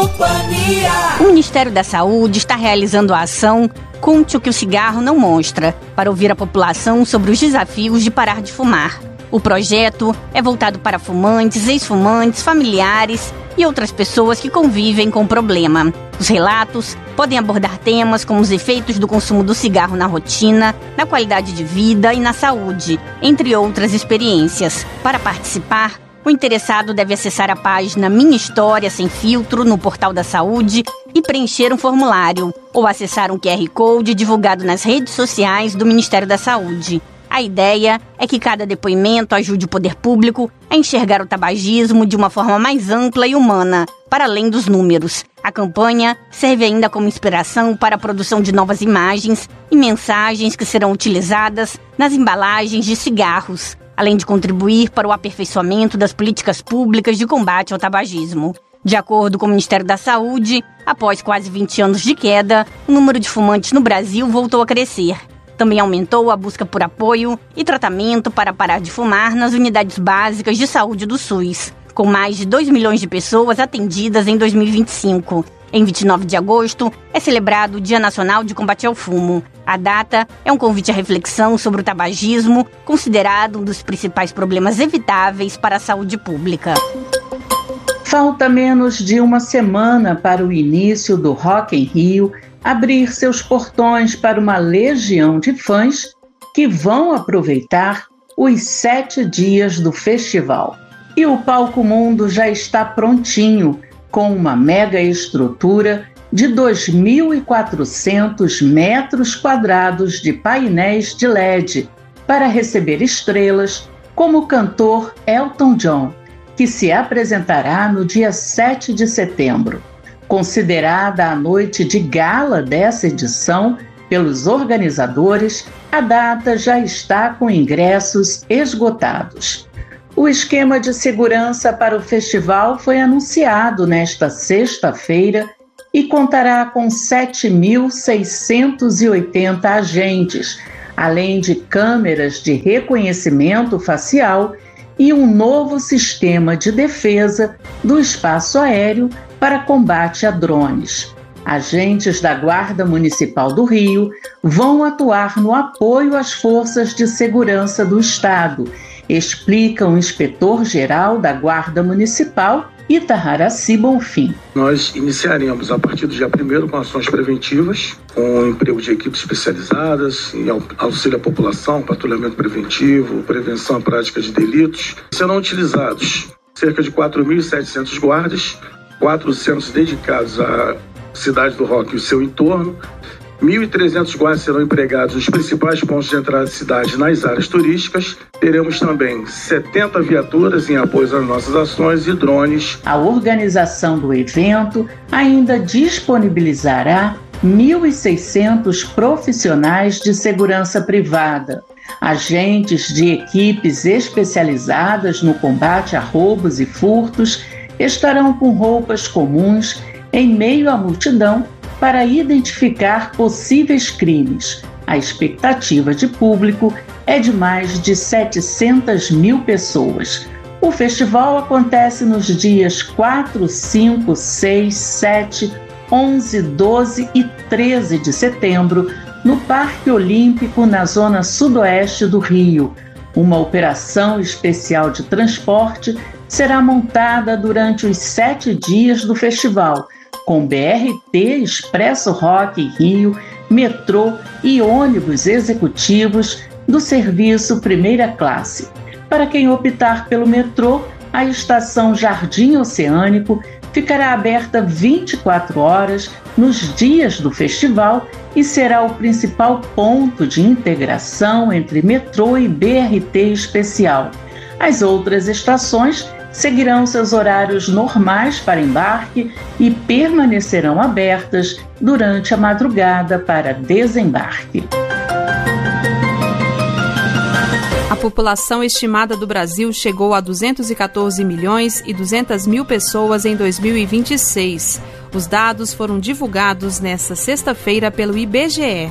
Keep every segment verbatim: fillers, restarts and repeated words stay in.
Companhia. O Ministério da Saúde está realizando a ação Conte o que o cigarro não mostra, para ouvir a população sobre os desafios de parar de fumar. O projeto é voltado para fumantes, ex-fumantes, familiares e outras pessoas que convivem com o problema. Os relatos podem abordar temas como os efeitos do consumo do cigarro na rotina, na qualidade de vida e na saúde, entre outras experiências. Para participar, o interessado deve acessar a página Minha História Sem Filtro no Portal da Saúde e preencher um formulário, ou acessar um Q R Code divulgado nas redes sociais do Ministério da Saúde. A ideia é que cada depoimento ajude o poder público a enxergar o tabagismo de uma forma mais ampla e humana, para além dos números. A campanha serve ainda como inspiração para a produção de novas imagens e mensagens que serão utilizadas nas embalagens de cigarros, além de contribuir para o aperfeiçoamento das políticas públicas de combate ao tabagismo. De acordo com o Ministério da Saúde, após quase vinte anos de queda, o número de fumantes no Brasil voltou a crescer. Também aumentou a busca por apoio e tratamento para parar de fumar nas unidades básicas de saúde do SUS, com mais de dois milhões de pessoas atendidas em dois mil e vinte e cinco. Em vinte e nove de agosto, é celebrado o Dia Nacional de Combate ao Fumo. A data é um convite à reflexão sobre o tabagismo, considerado um dos principais problemas evitáveis para a saúde pública. Falta menos de uma semana para o início do Rock in Rio abrir seus portões para uma legião de fãs que vão aproveitar os sete dias do festival. E o Palco Mundo já está prontinho, com uma mega estrutura de dois mil e quatrocentos metros quadrados de painéis de L E D para receber estrelas como o cantor Elton John, que se apresentará no dia sete de setembro. Considerada a noite de gala dessa edição pelos organizadores, a data já está com ingressos esgotados. O esquema de segurança para o festival foi anunciado nesta sexta-feira e contará com sete mil seiscentos e oitenta agentes, além de câmeras de reconhecimento facial e um novo sistema de defesa do espaço aéreo para combate a drones. Agentes da Guarda Municipal do Rio vão atuar no apoio às forças de segurança do Estado, explica o inspetor-geral da Guarda Municipal, Itaharaci Bonfim. Nós iniciaremos a partir do dia primeiro com ações preventivas, com o emprego de equipes especializadas, em auxílio à população, patrulhamento preventivo, prevenção à prática de delitos. Serão utilizados cerca de quatro mil e setecentos guardas, quatrocentos dedicados à cidade do Rock e o seu entorno, mil e trezentos guardas serão empregados nos principais pontos de entrada da cidade nas áreas turísticas. Teremos também setenta viaturas em apoio às nossas ações e drones. A organização do evento ainda disponibilizará mil e seiscentos profissionais de segurança privada, agentes de equipes especializadas no combate a roubos e furtos estarão com roupas comuns em meio à multidão para identificar possíveis crimes. A expectativa de público é de mais de setecentas mil pessoas. O festival acontece nos dias quatro, cinco, seis, sete, onze, doze e treze de setembro, no Parque Olímpico, na zona sudoeste do Rio. Uma operação especial de transporte será montada durante os sete dias do festival, com B R T, Expresso Rock Rio, metrô e ônibus executivos do serviço primeira classe. Para quem optar pelo metrô, a estação Jardim Oceânico ficará aberta vinte e quatro horas nos dias do festival e será o principal ponto de integração entre metrô e B R T especial. As outras estações seguirão seus horários normais para embarque e permanecerão abertas durante a madrugada para desembarque. A população estimada do Brasil chegou a duzentos e quatorze milhões e duzentas mil pessoas em dois mil e vinte e seis. Os dados foram divulgados nesta sexta-feira pelo I B G E.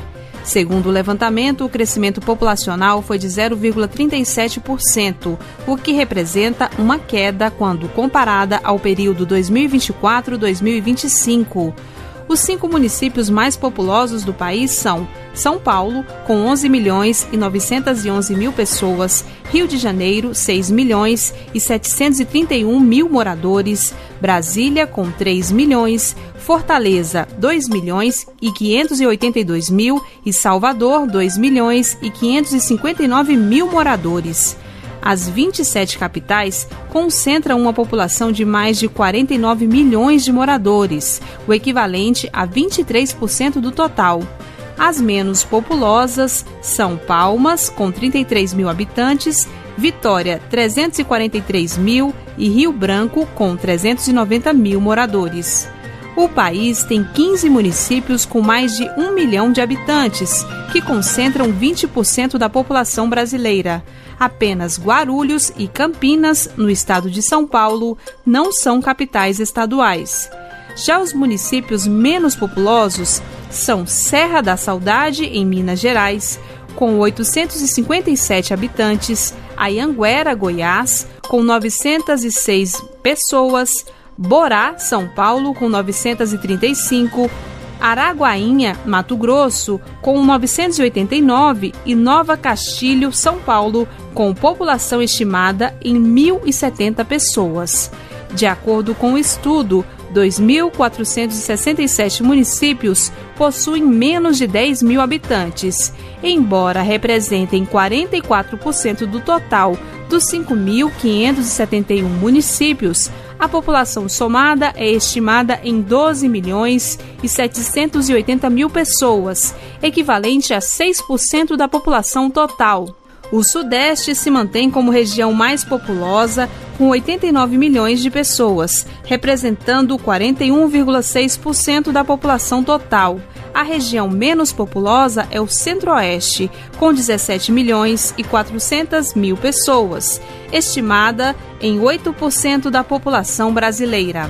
Segundo o levantamento, o crescimento populacional foi de zero vírgula trinta e sete por cento, o que representa uma queda quando comparada ao período dois mil e vinte e quatro a dois mil e vinte e cinco. Os cinco municípios mais populosos do país são São Paulo, com onze milhões e novecentos e onze mil pessoas, Rio de Janeiro, seis milhões e setecentos e trinta e um mil moradores, Brasília, com três milhões, Fortaleza, dois milhões e quinhentos e oitenta e dois mil e Salvador, dois milhões e quinhentos e cinquenta e nove mil moradores. As vinte e sete capitais concentram uma população de mais de quarenta e nove milhões de moradores, o equivalente a vinte e três por cento do total. As menos populosas são Palmas, com trinta e três mil habitantes, Vitória, trezentos e quarenta e três mil e Rio Branco, com trezentos e noventa mil moradores. O país tem quinze municípios com mais de um milhão de habitantes, que concentram vinte por cento da população brasileira. Apenas Guarulhos e Campinas, no estado de São Paulo, não são capitais estaduais. Já os municípios menos populosos são Serra da Saudade, em Minas Gerais, com oitocentos e cinquenta e sete habitantes, Anhanguera, Goiás, com novecentos e seis pessoas, Borá, São Paulo, com novecentos e trinta e cinco, Araguainha, Mato Grosso, com novecentos e oitenta e nove e Nova Castilho, São Paulo, com população estimada em mil e setenta pessoas. De acordo com o estudo, dois mil quatrocentos e sessenta e sete municípios possuem menos de dez mil habitantes, embora representem quarenta e quatro por cento do total dos cinco mil quinhentos e setenta e um municípios. A população somada é estimada em doze milhões e setecentos e oitenta mil pessoas, equivalente a seis por cento da população total. O Sudeste se mantém como região mais populosa, com oitenta e nove milhões de pessoas, representando quarenta e um vírgula seis por cento da população total. A região menos populosa é o Centro-Oeste, com dezessete milhões e quatrocentas mil pessoas, estimada em oito por cento da população brasileira.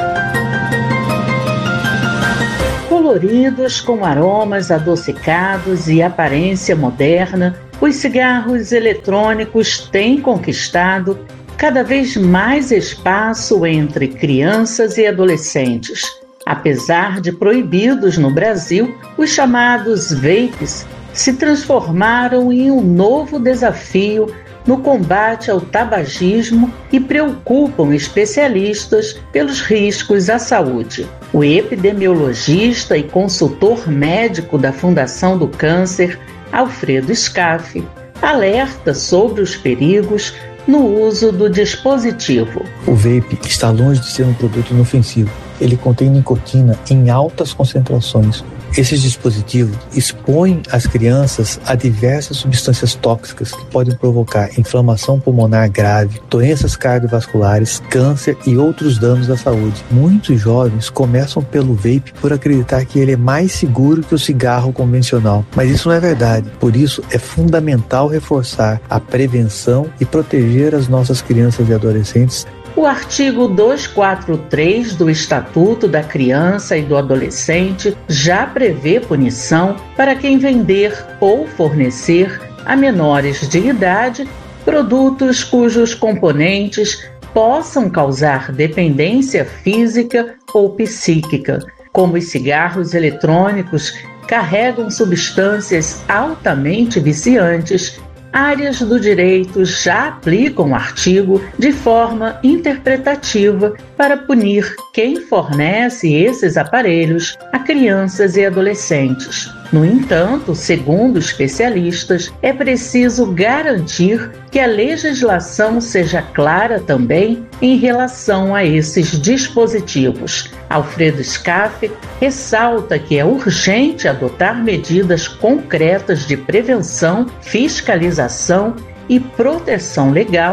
Coloridos, com aromas adocicados e aparência moderna, os cigarros eletrônicos têm conquistado cada vez mais espaço entre crianças e adolescentes. Apesar de proibidos no Brasil, os chamados vapes se transformaram em um novo desafio no combate ao tabagismo e preocupam especialistas pelos riscos à saúde. O epidemiologista e consultor médico da Fundação do Câncer, Alfredo Scaff, alerta sobre os perigos no uso do dispositivo. O vape está longe de ser um produto inofensivo. Ele contém nicotina em altas concentrações. Esses dispositivos expõem as crianças a diversas substâncias tóxicas que podem provocar inflamação pulmonar grave, doenças cardiovasculares, câncer e outros danos à saúde. Muitos jovens começam pelo vape por acreditar que ele é mais seguro que o cigarro convencional, mas isso não é verdade. Por isso, é fundamental reforçar a prevenção e proteger as nossas crianças e adolescentes. O artigo duzentos e quarenta e três do Estatuto da Criança e do Adolescente já prevê punição para quem vender ou fornecer a menores de idade produtos cujos componentes possam causar dependência física ou psíquica, como os cigarros eletrônicos carregam substâncias altamente viciantes. Áreas do direito já aplicam o artigo de forma interpretativa para punir quem fornece esses aparelhos a crianças e adolescentes. No entanto, segundo especialistas, é preciso garantir que a legislação seja clara também em relação a esses dispositivos. Alfredo Scaff ressalta que é urgente adotar medidas concretas de prevenção, fiscalização e proteção legal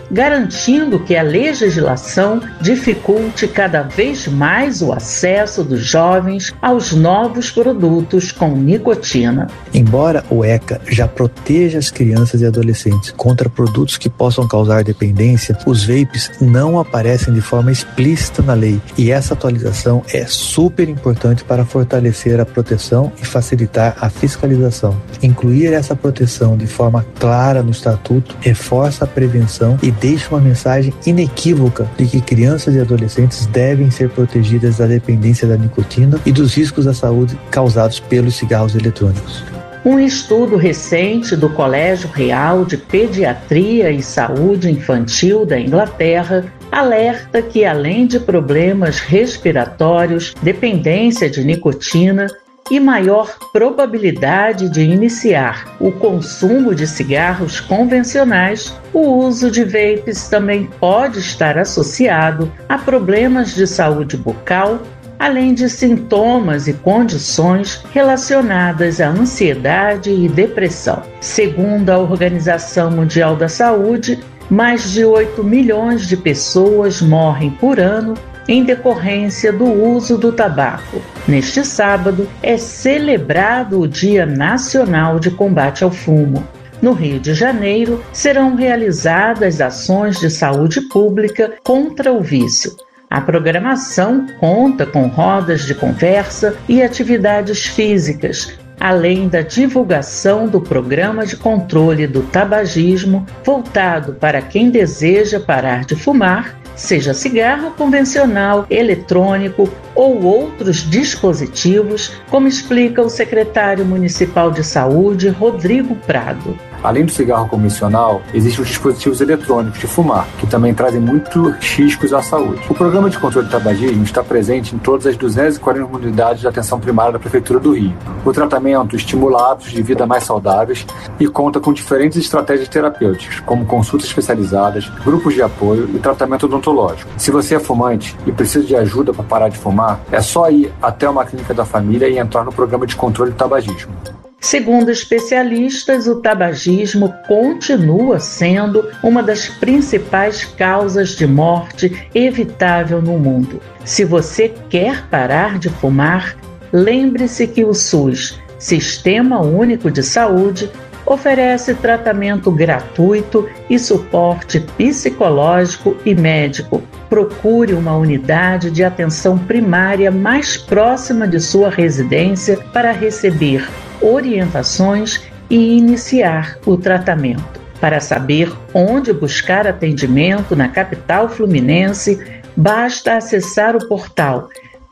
garantindo que a legislação dificulte cada vez mais o acesso dos jovens aos novos produtos com nicotina. Embora o ECA já proteja as crianças e adolescentes contra produtos que possam causar dependência, os vapes não aparecem de forma explícita na lei, e essa atualização é super importante para fortalecer a proteção e facilitar a fiscalização. Incluir essa proteção de forma clara no estatuto reforça a prevenção e deixa uma mensagem inequívoca de que crianças e adolescentes devem ser protegidas da dependência da nicotina e dos riscos à saúde causados pelos cigarros eletrônicos. Um estudo recente do Colégio Real de Pediatria e Saúde Infantil da Inglaterra alerta que, além de problemas respiratórios, dependência de nicotina e maior probabilidade de iniciar o consumo de cigarros convencionais, o uso de vapes também pode estar associado a problemas de saúde bucal, além de sintomas e condições relacionadas à ansiedade e depressão. Segundo a Organização Mundial da Saúde, mais de oito milhões de pessoas morrem por ano em decorrência do uso do tabaco. Neste sábado, é celebrado o Dia Nacional de Combate ao Fumo. No Rio de Janeiro, serão realizadas ações de saúde pública contra o vício. A programação conta com rodas de conversa e atividades físicas, além da divulgação do programa de controle do tabagismo voltado para quem deseja parar de fumar, seja cigarro convencional, eletrônico ou outros dispositivos, como explica o secretário municipal de saúde, Rodrigo Prado. Além do cigarro convencional, existem os dispositivos eletrônicos de fumar, que também trazem muitos riscos à saúde. O programa de controle do tabagismo está presente em todas as duzentas e quarenta unidades de atenção primária da Prefeitura do Rio. O tratamento estimula hábitos de vida mais saudáveis e conta com diferentes estratégias terapêuticas, como consultas especializadas, grupos de apoio e tratamento odontológico. Se você é fumante e precisa de ajuda para parar de fumar, é só ir até uma clínica da família e entrar no programa de controle do tabagismo. Segundo especialistas, o tabagismo continua sendo uma das principais causas de morte evitável no mundo. Se você quer parar de fumar, lembre-se que o SUS, Sistema Único de Saúde, oferece tratamento gratuito e suporte psicológico e médico. Procure uma unidade de atenção primária mais próxima de sua residência para receber orientações e iniciar o tratamento. Para saber onde buscar atendimento na capital fluminense, basta acessar o portal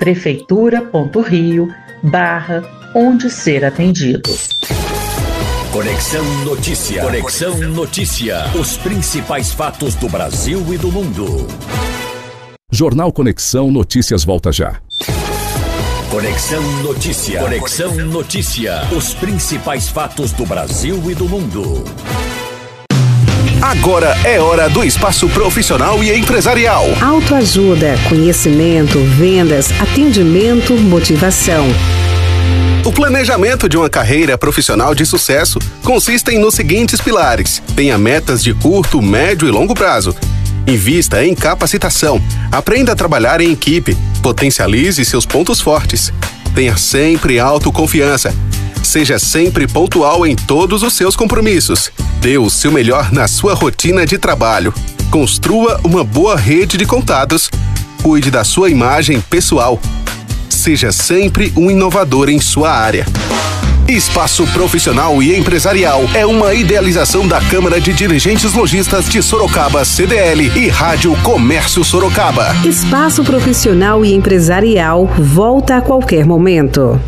prefeitura.rio barra onde ser atendido. Conexão Notícia. Conexão Notícia. Os principais fatos do Brasil e do mundo. Jornal Conexão Notícias volta já. Conexão Notícia. Conexão Notícia. Os principais fatos do Brasil e do mundo. Agora é hora do espaço profissional e empresarial. Autoajuda, conhecimento, vendas, atendimento, motivação. O planejamento de uma carreira profissional de sucesso consiste nos seguintes pilares: tenha metas de curto, médio e longo prazo. Invista em capacitação. Aprenda a trabalhar em equipe. Potencialize seus pontos fortes. Tenha sempre autoconfiança. Seja sempre pontual em todos os seus compromissos. Dê o seu melhor na sua rotina de trabalho. Construa uma boa rede de contatos. Cuide da sua imagem pessoal. Seja sempre um inovador em sua área. Espaço Profissional e Empresarial é uma idealização da Câmara de Dirigentes Lojistas de Sorocaba, C D L, e Rádio Comércio Sorocaba. Espaço Profissional e Empresarial volta a qualquer momento.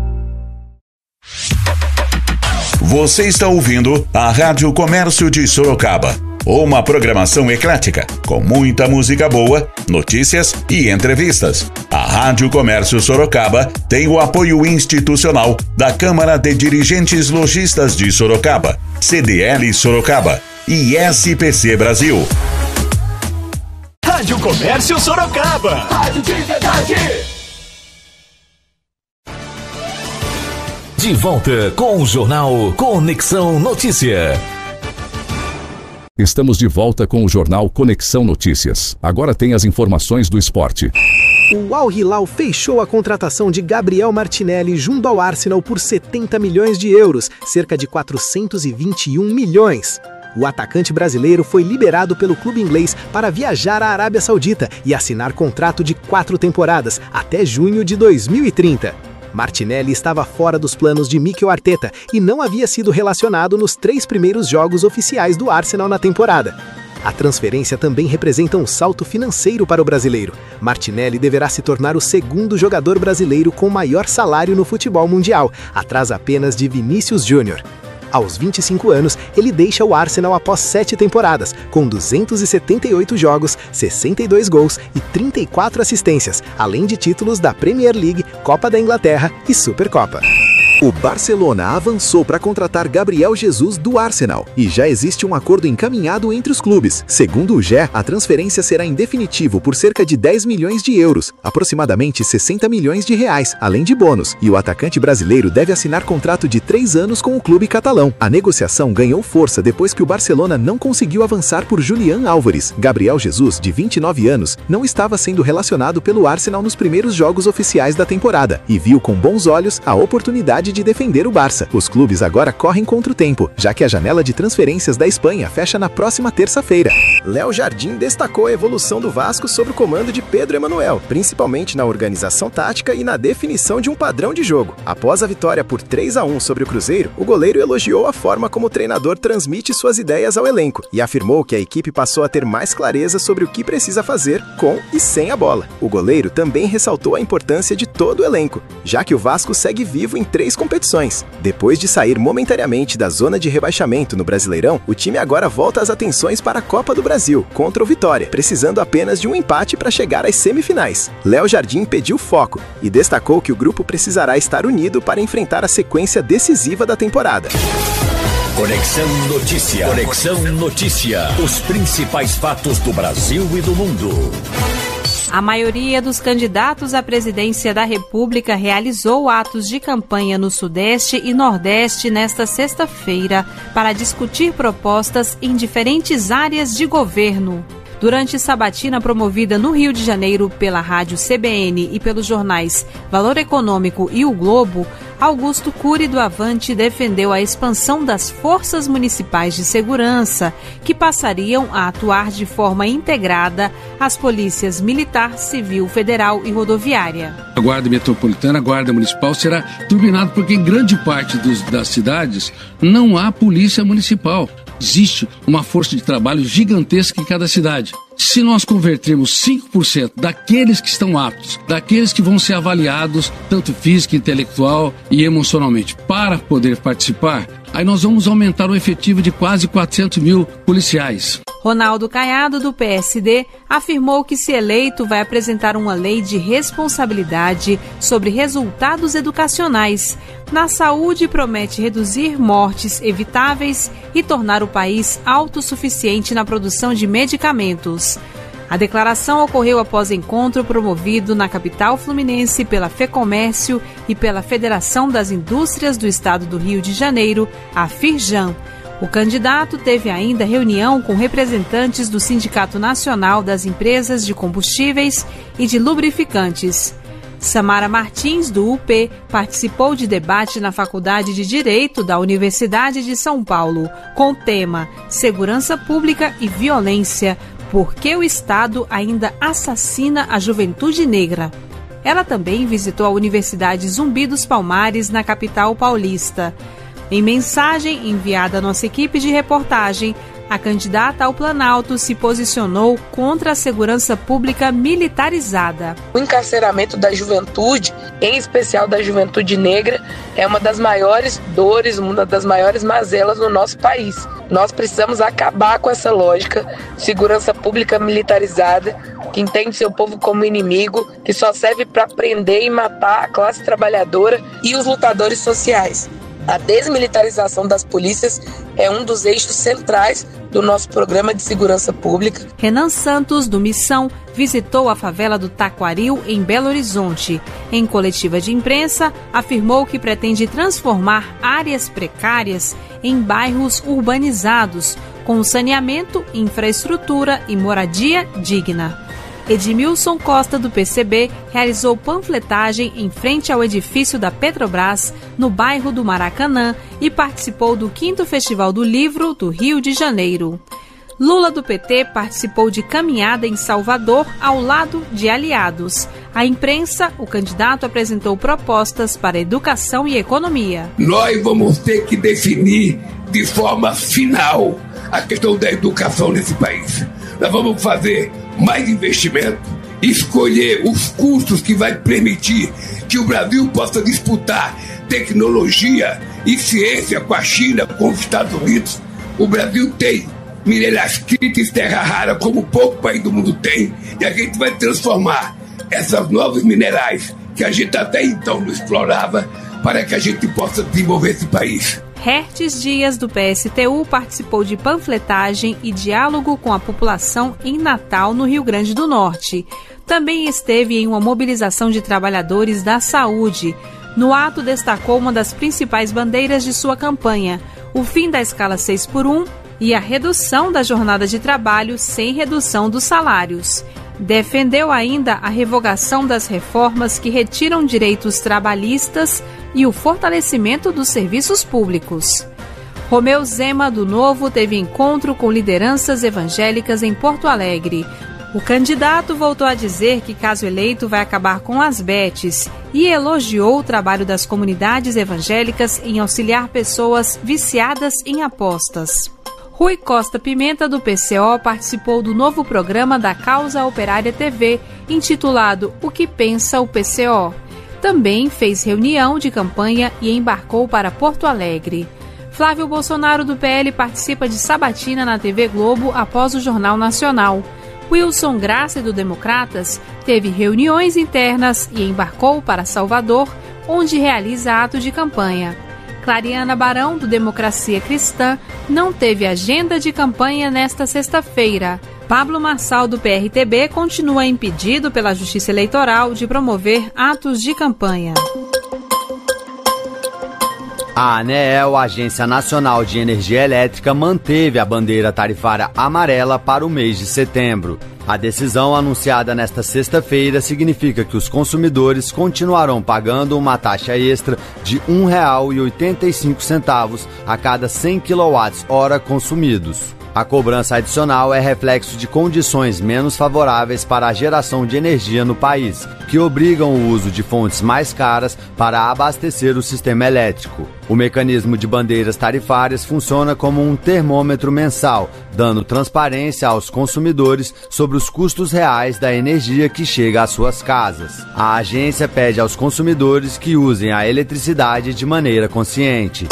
Você está ouvindo a Rádio Comércio de Sorocaba. Uma programação eclética, com muita música boa, notícias e entrevistas. A Rádio Comércio Sorocaba tem o apoio institucional da Câmara de Dirigentes Lojistas de Sorocaba, C D L Sorocaba e S P C Brasil. Rádio Comércio Sorocaba. Rádio de verdade. De volta com o Jornal Conexão Notícia. Estamos de volta com o Jornal Conexão Notícias. Agora tem as informações do esporte. O Al Hilal fechou a contratação de Gabriel Martinelli junto ao Arsenal por setenta milhões de euros, cerca de quatrocentos e vinte e um milhões. O atacante brasileiro foi liberado pelo clube inglês para viajar à Arábia Saudita e assinar contrato de quatro temporadas, até junho de dois mil e trinta. Martinelli estava fora dos planos de Mikel Arteta e não havia sido relacionado nos três primeiros jogos oficiais do Arsenal na temporada. A transferência também representa um salto financeiro para o brasileiro. Martinelli deverá se tornar o segundo jogador brasileiro com maior salário no futebol mundial, atrás apenas de Vinícius Júnior. Aos vinte e cinco anos, ele deixa o Arsenal após sete temporadas, com duzentos e setenta e oito jogos, sessenta e dois gols e trinta e quatro assistências, além de títulos da Premier League, Copa da Inglaterra e Supercopa. O Barcelona avançou para contratar Gabriel Jesus do Arsenal e já existe um acordo encaminhado entre os clubes. Segundo o G E, a transferência será em definitivo por cerca de dez milhões de euros, aproximadamente sessenta milhões de reais, além de bônus, e o atacante brasileiro deve assinar contrato de três anos com o clube catalão. A negociação ganhou força depois que o Barcelona não conseguiu avançar por Julián Álvares. Gabriel Jesus, de vinte e nove anos, não estava sendo relacionado pelo Arsenal nos primeiros jogos oficiais da temporada e viu com bons olhos a oportunidade de defender o Barça. Os clubes agora correm contra o tempo, já que a janela de transferências da Espanha fecha na próxima terça-feira. Léo Jardim destacou a evolução do Vasco sob o comando de Pedro Emanuel, principalmente na organização tática e na definição de um padrão de jogo. Após a vitória por três a um sobre o Cruzeiro, o goleiro elogiou a forma como o treinador transmite suas ideias ao elenco e afirmou que a equipe passou a ter mais clareza sobre o que precisa fazer com e sem a bola. O goleiro também ressaltou a importância de todo o elenco, já que o Vasco segue vivo em três competições. Depois de sair momentaneamente da zona de rebaixamento no Brasileirão, o time agora volta as atenções para a Copa do Brasil, contra o Vitória, precisando apenas de um empate para chegar às semifinais. Léo Jardim pediu foco e destacou que o grupo precisará estar unido para enfrentar a sequência decisiva da temporada. Conexão Notícia. Conexão Notícia. Os principais fatos do Brasil e do mundo. A maioria dos candidatos à presidência da República realizou atos de campanha no Sudeste e Nordeste nesta sexta-feira para discutir propostas em diferentes áreas de governo. Durante sabatina promovida no Rio de Janeiro pela rádio C B N e pelos jornais Valor Econômico e O Globo, Augusto Cury do Avante defendeu a expansão das forças municipais de segurança, que passariam a atuar de forma integrada às polícias militar, civil, federal e rodoviária. A Guarda Metropolitana, a Guarda Municipal será turbinada porque em grande parte dos, das cidades não há polícia municipal. Existe uma força de trabalho gigantesca em cada cidade. Se nós convertermos cinco por cento daqueles que estão aptos, daqueles que vão ser avaliados, tanto física, intelectual e emocionalmente, para poder participar, aí nós vamos aumentar o efetivo de quase quatrocentos mil policiais. Ronaldo Caiado, do P S D, afirmou que, se eleito, vai apresentar uma lei de responsabilidade sobre resultados educacionais. Na saúde, promete reduzir mortes evitáveis e tornar o país autossuficiente na produção de medicamentos. A declaração ocorreu após encontro promovido na capital fluminense pela FEComércio e pela Federação das Indústrias do Estado do Rio de Janeiro, a Firjan. O candidato teve ainda reunião com representantes do Sindicato Nacional das Empresas de Combustíveis e de Lubrificantes. Samara Martins, do U P, participou de debate na Faculdade de Direito da Universidade de São Paulo, com o tema Segurança Pública e Violência, por que o Estado ainda assassina a juventude negra. Ela também visitou a Universidade Zumbi dos Palmares, na capital paulista. Em mensagem enviada à nossa equipe de reportagem, a candidata ao Planalto se posicionou contra a segurança pública militarizada. O encarceramento da juventude, em especial da juventude negra, é uma das maiores dores, uma das maiores mazelas no nosso país. Nós precisamos acabar com essa lógica de segurança pública militarizada, que entende seu povo como inimigo, que só serve para prender e matar a classe trabalhadora e os lutadores sociais. A desmilitarização das polícias é um dos eixos centrais do nosso programa de segurança pública. Renan Santos, do Missão, visitou a favela do Taquaril, em Belo Horizonte. Em coletiva de imprensa, afirmou que pretende transformar áreas precárias em bairros urbanizados, com saneamento, infraestrutura e moradia digna. Edmilson Costa, do P C B, realizou panfletagem em frente ao edifício da Petrobras, no bairro do Maracanã, e participou do quinto Festival do Livro do Rio de Janeiro. Lula, do P T, participou de caminhada em Salvador ao lado de aliados. À imprensa, o candidato apresentou propostas para educação e economia. Nós vamos ter que definir de forma final a questão da educação nesse país. Nós vamos fazer mais investimento, escolher os custos que vai permitir que o Brasil possa disputar tecnologia e ciência com a China, com os Estados Unidos. O Brasil tem mineraites, terra rara, como pouco país do mundo tem, e a gente vai transformar esses novos minerais que a gente até então não explorava para que a gente possa desenvolver esse país. Hertes Dias, do P S T U, participou de panfletagem e diálogo com a população em Natal, no Rio Grande do Norte. Também esteve em uma mobilização de trabalhadores da saúde. No ato, destacou uma das principais bandeiras de sua campanha, o fim da escala seis por um e a redução da jornada de trabalho sem redução dos salários. Defendeu ainda a revogação das reformas que retiram direitos trabalhistas e o fortalecimento dos serviços públicos. Romeu Zema, do Novo, teve encontro com lideranças evangélicas em Porto Alegre. O candidato voltou a dizer que, caso eleito, vai acabar com as betes e elogiou o trabalho das comunidades evangélicas em auxiliar pessoas viciadas em apostas. Rui Costa Pimenta, do P C O, participou do novo programa da Causa Operária T V, intitulado O que Pensa o P C O. Também fez reunião de campanha e embarcou para Porto Alegre. Flávio Bolsonaro, do P L, participa de sabatina na T V Globo após o Jornal Nacional. Wilson Graça, do Democratas, teve reuniões internas e embarcou para Salvador, onde realiza ato de campanha. Clariana Barão, do Democracia Cristã, não teve agenda de campanha nesta sexta-feira. Pablo Marçal, do P R T B, continua impedido pela Justiça Eleitoral de promover atos de campanha. A ANEEL, Agência Nacional de Energia Elétrica, manteve a bandeira tarifária amarela para o mês de setembro. A decisão anunciada nesta sexta-feira significa que os consumidores continuarão pagando uma taxa extra de um real e oitenta e cinco centavos a cada cem quilowatts-hora consumidos. A cobrança adicional é reflexo de condições menos favoráveis para a geração de energia no país, que obrigam o uso de fontes mais caras para abastecer o sistema elétrico. O mecanismo de bandeiras tarifárias funciona como um termômetro mensal, dando transparência aos consumidores sobre os custos reais da energia que chega às suas casas. A agência pede aos consumidores que usem a eletricidade de maneira consciente.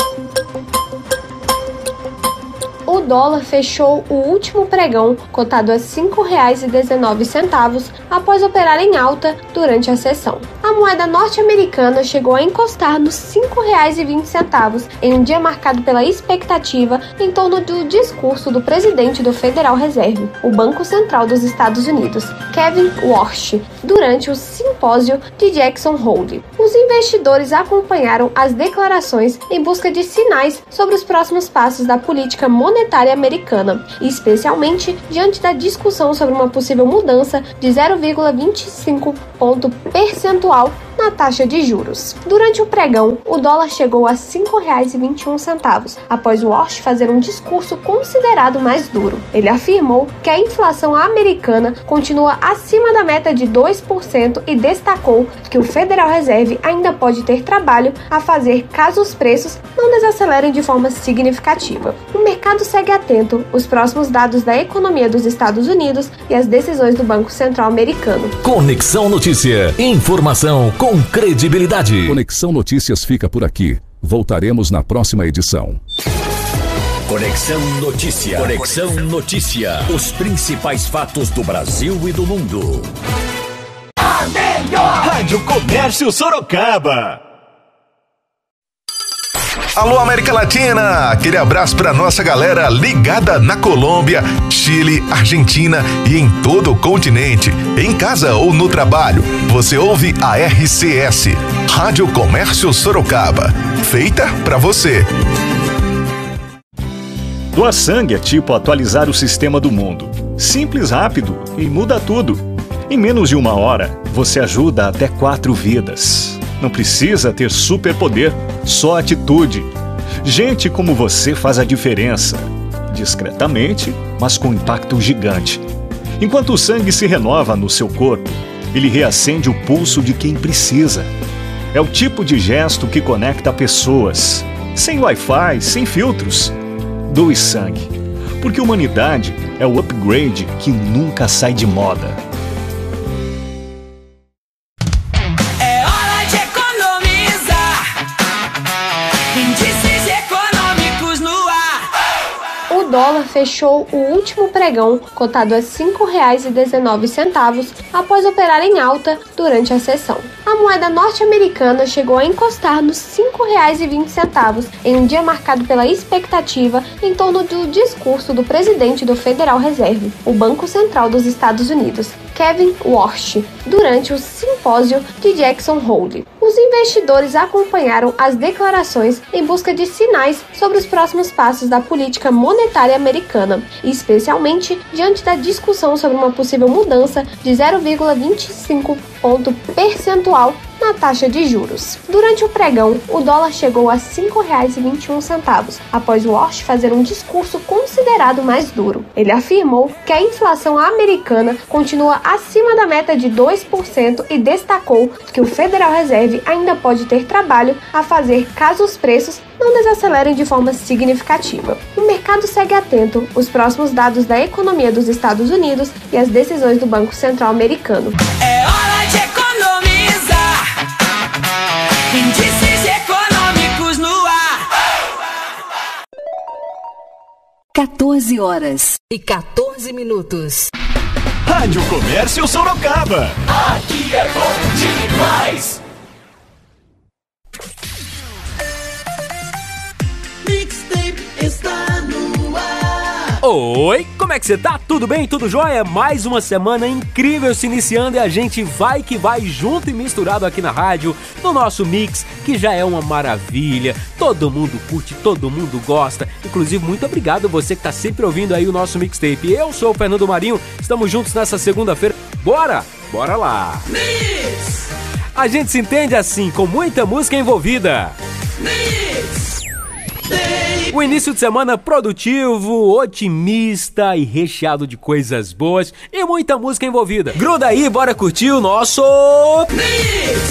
O dólar fechou o último pregão cotado a cinco reais e dezenove centavos após operar em alta durante a sessão. A moeda norte-americana chegou a encostar nos cinco reais e vinte centavos em um dia marcado pela expectativa em torno do discurso do presidente do Federal Reserve, o Banco Central dos Estados Unidos, Kevin Warsh, durante o simpósio de Jackson Hole. Os investidores acompanharam as declarações em busca de sinais sobre os próximos passos da política monetária americana, especialmente diante da discussão sobre uma possível mudança de zero vírgula vinte e cinco ponto percentual na taxa de juros. Durante o pregão, o dólar chegou a cinco reais e vinte e um centavos, após Walsh fazer um discurso considerado mais duro. Ele afirmou que a inflação americana continua acima da meta de dois por cento e destacou que o Federal Reserve ainda pode ter trabalho a fazer caso os preços não desacelerem de forma significativa. O mercado segue atento aos próximos dados da economia dos Estados Unidos e as decisões do Banco Central americano. Conexão Notícia. Informação com credibilidade. Conexão Notícias fica por aqui. Voltaremos na próxima edição. Conexão Notícia. Conexão Notícia. Os principais fatos do Brasil e do mundo. A melhor Rádio Comércio Sorocaba. Alô, América Latina! Aquele abraço para nossa galera ligada na Colômbia, Chile, Argentina e em todo o continente. Em casa ou no trabalho, você ouve a R C S, Rádio Comércio Sorocaba. Feita para você. Doar sangue é tipo atualizar o sistema do mundo. Simples, rápido e muda tudo. Em menos de uma hora, você ajuda até quatro vidas. Não precisa ter superpoder, só atitude. Gente como você faz a diferença. Discretamente, mas com impacto gigante. Enquanto o sangue se renova no seu corpo, ele reacende o pulso de quem precisa. É o tipo de gesto que conecta pessoas. Sem Wi-Fi, sem filtros. Doe sangue. Porque humanidade é o upgrade que nunca sai de moda. É hora de economizar. Índices econômicos no ar. O dólar fechou o último pregão cotado a cinco reais e dezenove centavos após operar em alta durante a sessão. A moeda norte-americana chegou a encostar nos cinco reais e vinte centavos em um dia marcado pela expectativa em torno do discurso do presidente do Federal Reserve, o Banco Central dos Estados Unidos, Kevin Warsh, durante o simpósio de Jackson Hole. Os investidores acompanharam as declarações em busca de sinais sobre os próximos passos da política monetária americana, especialmente diante da discussão sobre uma possível mudança de zero vírgula vinte e cinco ponto percentual na taxa de juros. Durante o pregão, o dólar chegou a cinco reais e vinte e um centavos, após Warsh fazer um discurso considerado mais duro. Ele afirmou que a inflação americana continua acima da meta de dois por cento e destacou que o Federal Reserve ainda pode ter trabalho a fazer caso os preços não desacelerem de forma significativa. O mercado segue atento aos próximos dados da economia dos Estados Unidos e as decisões do Banco Central americano. É hora de economizar. Índices econômicos no ar. quatorze horas e quatorze minutos. Rádio Comércio Sorocaba. Aqui é bom demais. Mixtape está no ar. Oi, como é que você tá? Tudo bem? Tudo jóia? Mais uma semana incrível se iniciando e a gente vai que vai junto e misturado aqui na rádio, no nosso mix, que já é uma maravilha. Todo mundo curte, todo mundo gosta. Inclusive, muito obrigado você que tá sempre ouvindo aí o nosso mixtape. Eu sou o Fernando Marinho, estamos juntos nessa segunda-feira. Bora? Bora lá! Mix! A gente se entende assim, com muita música envolvida. Mix! O início de semana produtivo, otimista e recheado de coisas boas e muita música envolvida. Gruda aí, bora curtir o nosso... Mix!